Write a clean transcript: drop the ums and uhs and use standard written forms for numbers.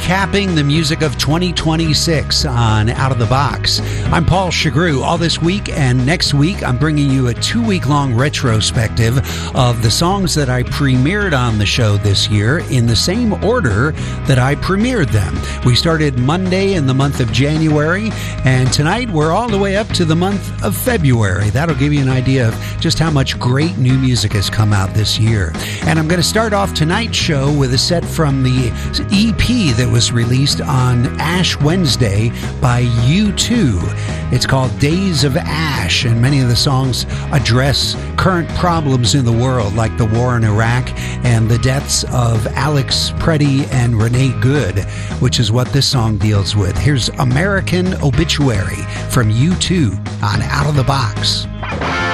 recapping the music of 2026 on Out of the Box. I'm Paul Chagru. All this week and next week, I'm bringing you a 2-week-long retrospective of the songs that I premiered on the show this year in the same order that I premiered them. We started Monday in the month of January, and tonight we're all the way up to the month of February. That'll give you an idea of just how much great new music has come out this year. And I'm going to start off tonight's show with a set from the EP that was released on Ash Wednesday by U2. It's called Days of Ash, and many of the songs address current problems in the world, like the war in Iraq and the deaths of Alex Preddy and Renee Good, which is what this song deals with. Here's American Obituary from U2 on Out of the Box.